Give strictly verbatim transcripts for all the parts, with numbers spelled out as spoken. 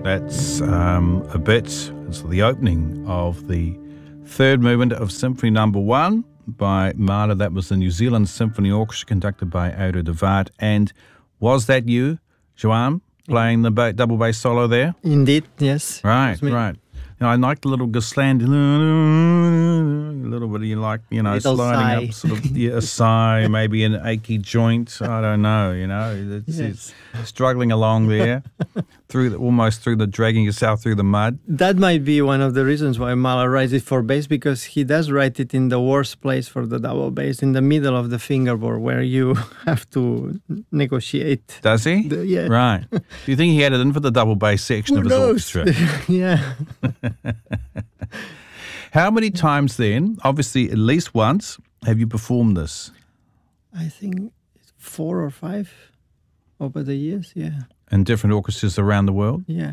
That's um, a bit, it's the opening of the third movement of Symphony Number One by Mahler. That was the New Zealand Symphony Orchestra conducted by Odo de Waard. And was that you, Joan, playing the ba- double bass solo there? Indeed, yes. Right, right. Now, I like the little Gisland, a little bit of, you like, you know, little sliding sigh. up, sort of, yeah, a sigh, maybe an achy joint. I don't know, you know. It's, Yes. it's struggling along there, through the, almost through the, dragging yourself through the mud. That might be one of the reasons why Mahler writes it for bass, because he does write it in the worst place for the double bass, in the middle of the fingerboard, where you have to negotiate. Does he? The- yeah. Right. Do you think he had it in for the double bass section Who of his knows? orchestra? Yeah. How many times then, obviously at least once, have you performed this? I think four or five over the years, yeah. In different orchestras around the world? Yeah.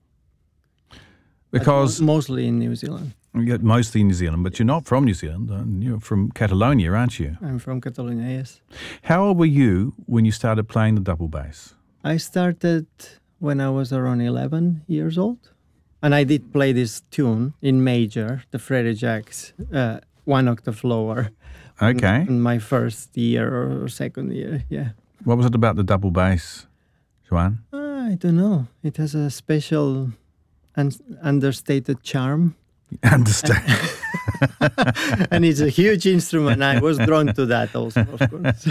Because But mo- mostly in New Zealand. you're mostly in New Zealand, but you're not from New Zealand. uh, You're from Catalonia, aren't you? I'm from Catalonia, yes. How old were you when you started playing the double bass? I started when I was around eleven years old. And I did play this tune in major, the Freddie Jacks, uh, one octave lower. Okay. In, in my first year or second year, yeah. What was it about the double bass, Joan? Uh, I don't know. It has a special un- understated charm. Understand? And it's a huge instrument. I was drawn to that also, of course.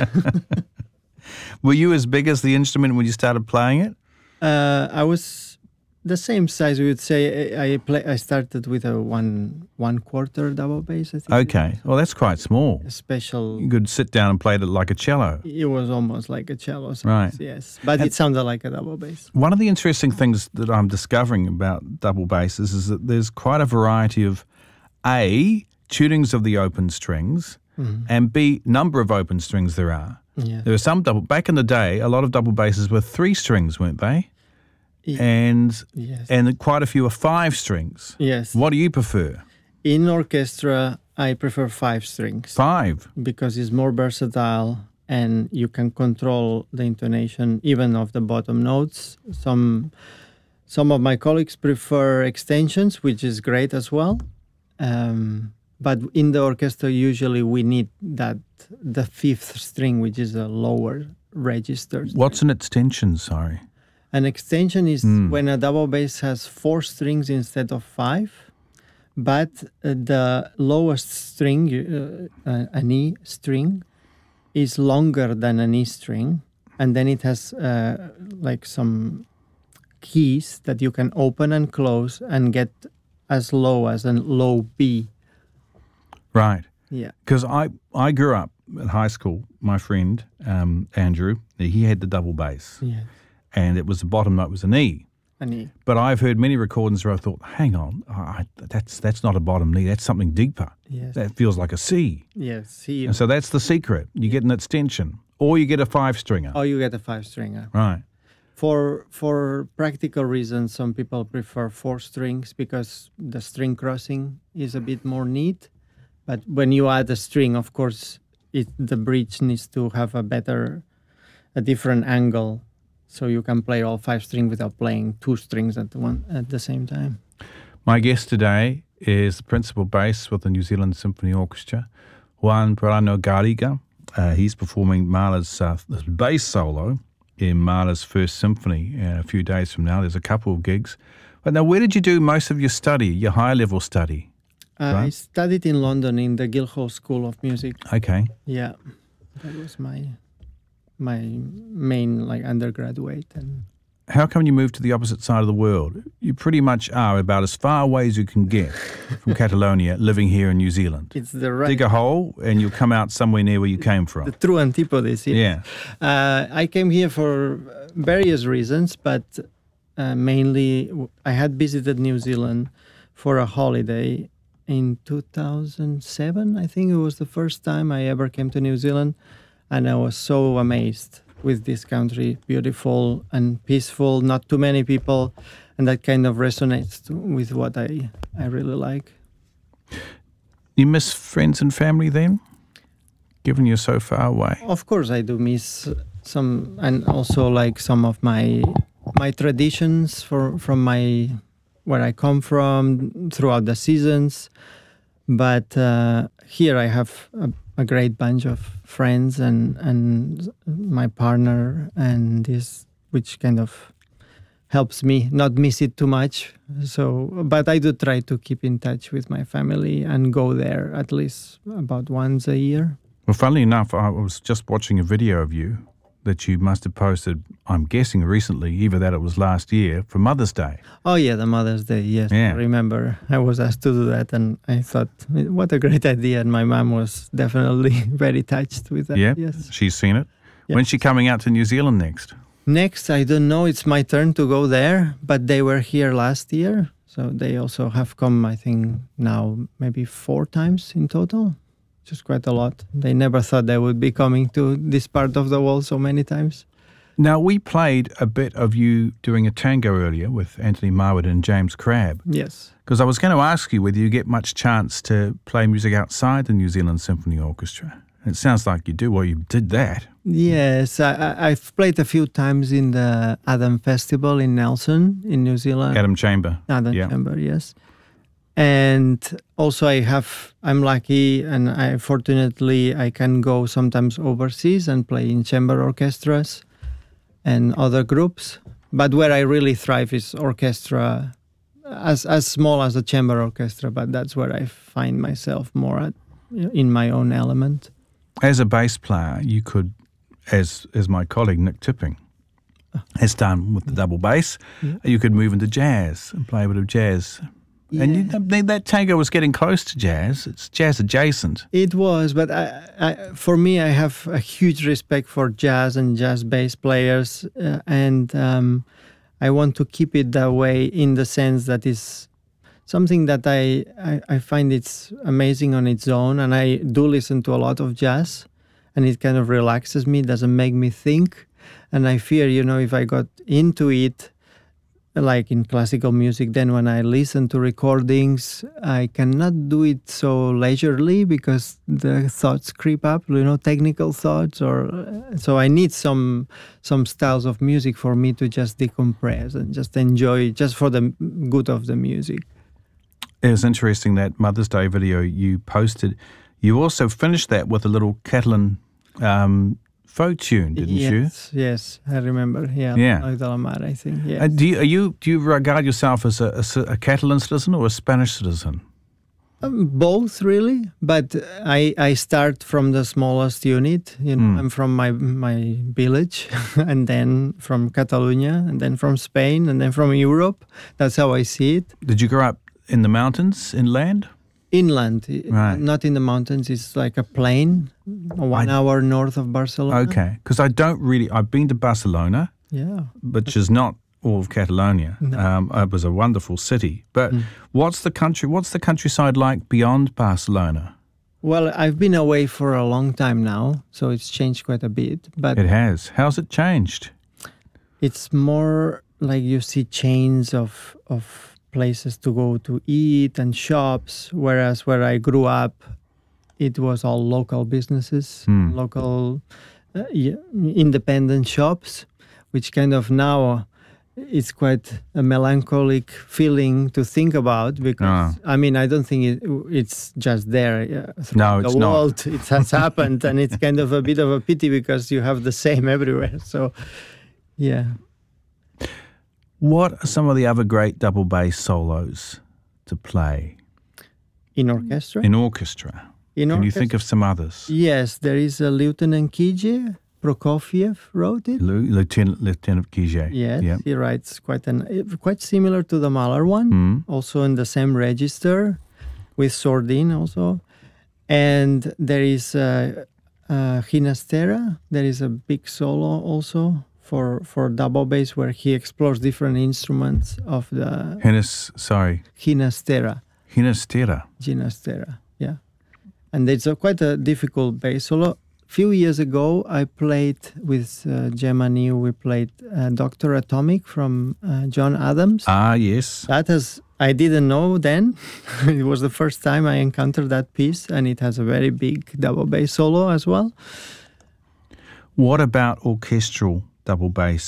Were you as big as the instrument when you started playing it? Uh, I was the same size. We would say I I, play, I started with a one one quarter double bass. I think. Okay. Well, that's quite small. A special. You could sit down and play it like a cello. It was almost like a cello size, Right. yes, but And- it sounded like a double bass. One of the interesting things that I'm discovering about double basses is that there's quite a variety of A, tunings of the open strings, Mhm. and B, number of open strings there are. Yeah. There were some double, back in the day, a lot of double basses were three strings, weren't they? Y- And yes. and quite a few are five strings. Yes. What do you prefer? In orchestra, I prefer five strings Five. because it's more versatile and you can control the intonation even of the bottom notes. Some some of my colleagues prefer extensions, which is great as well. Um, but in the orchestra, usually we need that the fifth string, which is a lower register. What's an extension, sorry? An extension is Mm. when a double bass has four strings instead of five, but uh, the lowest string, uh, uh, an E string, is longer than an E string, and then it has uh, like some keys that you can open and close and get as low as a low B. Right. Yeah. Because I, I grew up at high school, my friend um, Andrew, he had the double bass, Yeah. and it was the bottom note was an E. An E. But I've heard many recordings where I thought, hang on, I, that's that's not a bottom E, that's something deeper. Yes. That feels like a C. Yes. C. And so that's the secret. You get an extension, or you get a five stringer. Oh, you get a five stringer. Right. For for practical reasons, some people prefer four strings because the string crossing is a bit more neat. But when you add a string, of course, it, the bridge needs to have a better, a different angle, so you can play all five strings without playing two strings at one at the same time. My guest today is the principal bass with the New Zealand Symphony Orchestra, Juan Perano Garriga. Uh, he's performing Mahler's uh, bass solo in Mahler's First Symphony uh, a few days from now. There's a couple of gigs. But now, where did you do most of your study, your high-level study? Uh, I Right. studied in London in the Guildhall School of Music. Okay. Yeah, that was my my main like undergraduate. And How come you moved to the opposite side of the world? You pretty much are about as far away as you can get from Catalonia, living here in New Zealand. it's the right, Dig a hole and you'll come out somewhere near where you came from. the true antipodes. Yes. Yeah. Uh, I came here for various reasons, but uh, mainly w- I had visited New Zealand for a holiday in two thousand seven. I think it was the first time I ever came to New Zealand, and I was so amazed with this country, beautiful and peaceful, not too many people, and that kind of resonates to, with what I, I really like. You miss friends and family then, given you're so far away? Of course, I do miss some, and also like some of my my traditions for from my where I come from throughout the seasons. But uh, here I have a, a great bunch of friends and and my partner, and this which kind of helps me not miss it too much. So, but I do try to keep in touch with my family and go there at least about once a year. Well, funnily enough, I was just watching a video of you that you must have posted, I'm guessing recently, either that or it was last year, for Mother's Day. Oh yeah, the Mother's Day, yes. Yeah. I remember I was asked to do that and I thought, what a great idea. And my mom was definitely very touched with that. Yeah, yes. she's seen it. Yeah. When's she coming out to New Zealand next? Next, I don't know. It's my turn to go there, but they were here last year. So they also have come, I think, now maybe four times in total. Just quite a lot. They never thought they would be coming to this part of the world so many times. Now, we played a bit of you doing a tango earlier with Anthony Marwood and James Crabb. Yes. Because I was going to ask you whether you get much chance to play music outside the New Zealand Symphony Orchestra. It sounds like you do. Well, you did that. Yes, I, I've played a few times in the Adam Festival in Nelson, in New Zealand. Adam Chamber. Adam yeah. Chamber, yes. And also I have, I'm lucky and I fortunately I can go sometimes overseas and play in chamber orchestras and other groups. But where I really thrive is orchestra, as as small as a chamber orchestra, but that's where I find myself more at, in my own element. As a bass player, you could, as as my colleague Nick Tipping has done with the double bass, yeah. you could move into jazz and play a bit of jazz. Yeah. And you, that tango was getting close to jazz. It's jazz adjacent. It was, but I, I, for me, I have a huge respect for jazz and jazz bass players, uh, and um, I want to keep it that way in the sense that it's something that I, I, I find it's amazing on its own, and I do listen to a lot of jazz, and it kind of relaxes me, doesn't make me think, and I fear, you know, if I got into it, like in classical music, then when I listen to recordings, I cannot do it so leisurely because the thoughts creep up, you know, technical thoughts. Or so I need some some styles of music for me to just decompress and just enjoy, just for the good of the music. It was interesting that Mother's Day video you posted. You also finished that with a little Catalan um, folk tune, didn't yes, you? Yes, yes, I remember. Yeah, yeah. Noite de la Mar, I think. Yes. Uh, do you, are you do you regard yourself as a, a, a Catalan citizen or a Spanish citizen? Um, both, really. But I I start from the smallest unit. You know, mm. I'm from my my village, and then from Catalonia, and then from Spain, and then from Europe. That's how I see it. Did you grow up in the mountains, inland? Inland, right. Not in the mountains. It's like a plain, one I, hour north of Barcelona. Okay, because I don't really. I've been to Barcelona, yeah, which is not all of Catalonia. No. Um, it was a wonderful city. But mm. what's the country? What's the countryside like beyond Barcelona? Well, I've been away for a long time now, so it's changed quite a bit. But it has. How's it changed? It's more like you see chains of of. places to go to eat and shops, whereas where I grew up, it was all local businesses, mm. local uh, yeah, independent shops, which kind of now it's quite a melancholic feeling to think about because, oh. I mean, I don't think it, it's just there. Uh, no, it's the world, not. It has happened, and it's kind of a bit of a pity because you have the same everywhere. So, yeah. What are some of the other great double bass solos to play? In orchestra? In orchestra. In Can orchestra? you think of some others? Yes, there is a Lieutenant Kije. Prokofiev wrote it. Lieutenant, Lieutenant Kije. Yes, yep. He writes quite an quite similar to the Mahler one, mm. also in the same register, with Sordin also. And there is uh, uh, Ginastera. There is a big solo also. For, for double bass, where he explores different instruments of the Hinas, sorry, Ginastera. Ginastera. Ginastera, yeah, and it's a, quite a difficult bass solo. A few years ago, I played with uh, Gemma New. We played uh, Doctor Atomic from uh, John Adams. Ah, yes. That has I didn't know then. It was the first time I encountered that piece, and it has a very big double bass solo as well. What about orchestral double bass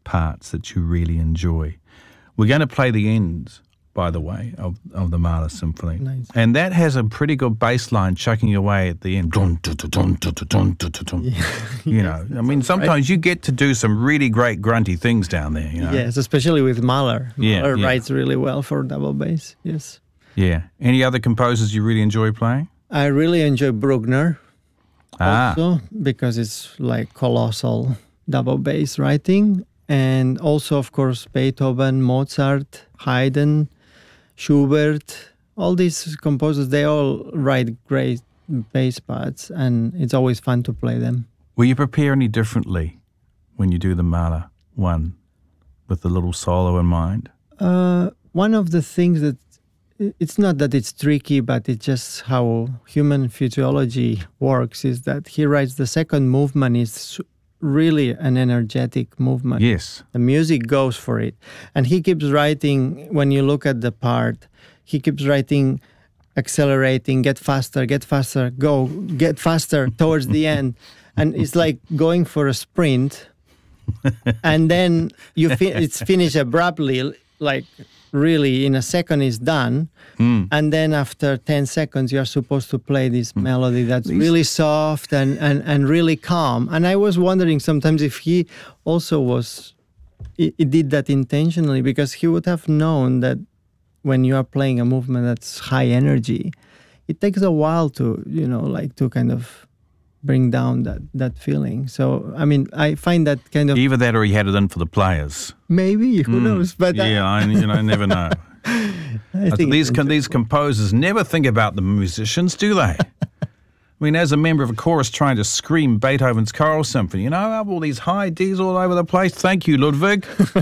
parts that you really enjoy. We're going to play the end, by the way, of, of the Mahler Symphony. Nice. And that has a pretty good bass line chucking away at the end. Dun, dun, dun, dun, dun, dun, dun, dun, dun. Yeah. You know, I mean, sometimes right. you get to do some really great grunty things down there, you know. Yes, especially with Mahler. Yeah, Mahler yeah. writes really well for double bass, yes. Yeah. Any other composers you really enjoy playing? I really enjoy Bruckner Ah. also because it's like colossal double bass writing. And also, of course, Beethoven, Mozart, Haydn, Schubert, all these composers, they all write great bass parts, and it's always fun to play them. Will you prepare any differently when you do the Mahler one with the little solo in mind? Uh, one of the things that, it's not that it's tricky, but it's just how human physiology works, is that he writes the second movement is really an energetic movement. Yes. The music goes for it. And he keeps writing, when you look at the part, he keeps writing, accelerating, get faster, get faster, go, get faster towards the end. And it's like going for a sprint. And then you fi- it's finished abruptly, like really in a second it's done. Mm. And then after ten seconds, you're supposed to play this melody that's really soft and, and, and really calm. And I was wondering sometimes if he also was, he, he did that intentionally, because he would have known that when you are playing a movement that's high energy, it takes a while to, you know, like to kind of bring down that, that feeling. So, I mean, I find that kind of... Either that or he had it in for the players. Maybe, who Mm. knows? But yeah, I, you know, never know. I think these it's com- these composers never think about the musicians, do they? I mean, as a member of a chorus trying to scream Beethoven's Choral Symphony, you know, I have all these high Ds all over the place. Thank you, Ludwig.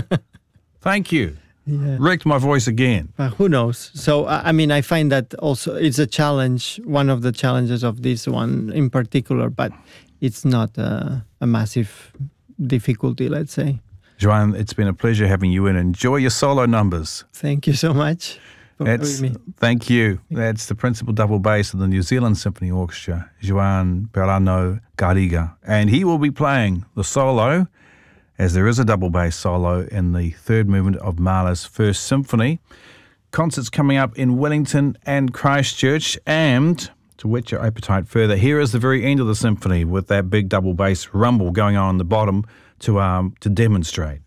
Thank you. Yeah. Wrecked my voice again. Uh, who knows? So, I I mean, I find that also it's a challenge, one of the challenges of this one in particular, but it's not a, a massive difficulty, let's say. Joan, it's been a pleasure having you in. Enjoy your solo numbers. Thank you so much for That's, having me. thank you. That's the principal double bass of the New Zealand Symphony Orchestra, Joan Perano Garriga. And he will be playing the solo, as there is a double bass solo in the third movement of Mahler's First Symphony. Concerts coming up in Wellington and Christchurch. And to whet your appetite further, here is the very end of the symphony with that big double bass rumble going on in the bottom to um to demonstrate.